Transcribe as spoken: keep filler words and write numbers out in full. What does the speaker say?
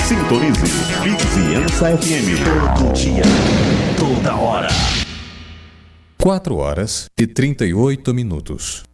Sintonize Vizinhança F M. Todo dia, toda hora. quatro horas e trinta e oito minutos.